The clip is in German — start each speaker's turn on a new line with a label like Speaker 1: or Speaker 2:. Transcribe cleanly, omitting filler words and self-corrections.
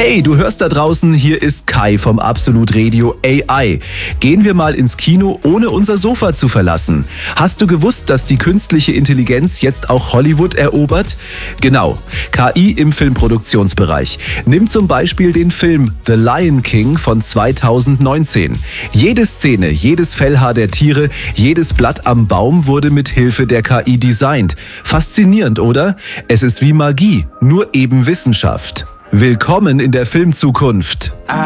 Speaker 1: Hey, du hörst da draußen, hier ist Kai vom Absolut Radio AI. Gehen wir mal ins Kino, ohne unser Sofa zu verlassen. Hast du gewusst, dass die künstliche Intelligenz jetzt auch Hollywood erobert? Genau, KI im Filmproduktionsbereich. Nimm zum Beispiel den Film The Lion King von 2019. Jede Szene, jedes Fellhaar der Tiere, jedes Blatt am Baum wurde mit Hilfe der KI designt. Faszinierend, oder? Es ist wie Magie, nur eben Wissenschaft. Willkommen in der Filmzukunft.